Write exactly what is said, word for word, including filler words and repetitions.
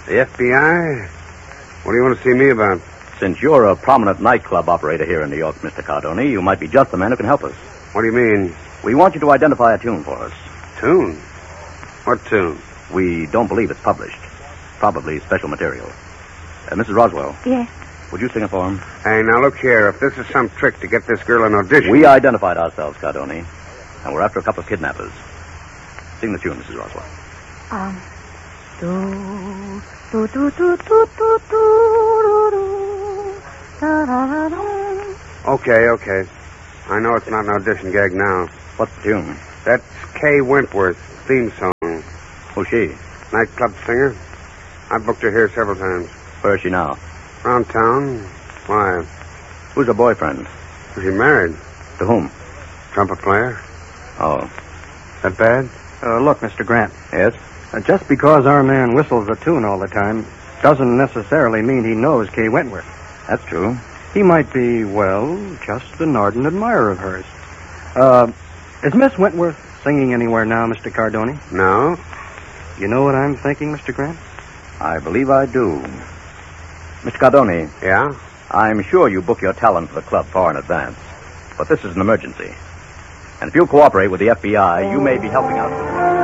The F B I? What do you want to see me about? Since you're a prominent nightclub operator here in New York, Mister Cardoni, you might be just the man who can help us. What do you mean? We want you to identify a tune for us. Tune? What tune? We don't believe it's published. Probably special material. Uh, Missus Roswell. Yes. Would you sing it for him? Hey, now look here. If this is some trick to get this girl an audition... We identified ourselves, Cardoni. And we're after a couple of kidnappers. Sing the tune, Missus Roswell. Um... Do... Do, do, do, do, do, do, do, da, da, da, da. Okay, okay. I know it's not an audition gag now. What's the tune? That's Kay Wentworth's theme song. Who's she? Nightclub singer. I booked her here several times. Where is she now? Around town. Why? Who's her boyfriend? Is she married? To whom? Trumpet player. Oh. That bad? Uh, look, Mister Grant. Yes? Uh, just because our man whistles a tune all the time doesn't necessarily mean he knows Kay Wentworth. That's true. He might be, well, just an ardent admirer of hers. Uh, is Miss Wentworth singing anywhere now, Mister Cardoni? No. You know what I'm thinking, Mister Grant? I believe I do. Mister Cardoni. Yeah? I'm sure you book your talent for the club far in advance. But this is an emergency. And if you cooperate with the F B I, you may be helping out.